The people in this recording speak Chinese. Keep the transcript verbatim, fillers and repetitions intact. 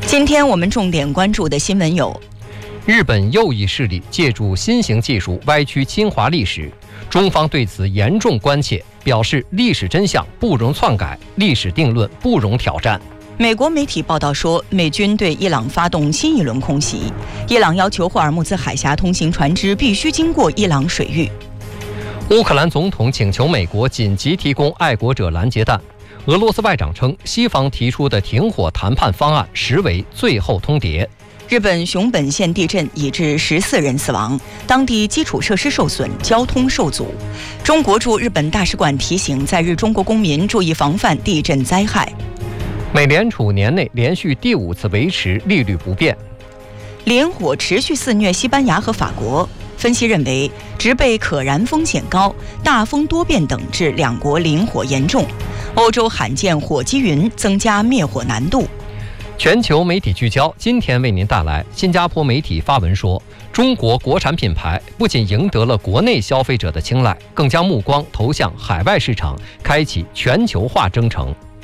今天我们重点关注的新闻有： 日本右翼势力借助新型技术歪曲侵华历史，中方对此严重关切，表示历史真相不容篡改，历史定论不容挑战。 美国媒体报道说，美军对伊朗发动新一轮空袭，伊朗要求霍尔木兹海峡通行船只必须经过伊朗水域。 乌克兰总统请求美国紧急提供爱国者拦截弹。俄罗斯外长称，西方提出的停火谈判方案实为最后通牒。 日本熊本县地震已致十四人死亡，当地基础设施受损，交通受阻。中国驻日本大使馆提醒在日中国公民注意防范地震灾害。 美联储年内连续第五次维持利率不变。 连火持续肆虐西班牙和法国，分析认为植被可燃风险高，大风多变等致两国林火严重。欧洲罕见火积云，增加灭火难度。 全球媒体聚焦，今天为您带来新加坡媒体发文说，中国国产品牌不仅赢得了国内消费者的青睐，更将目光投向海外市场，开启全球化征程。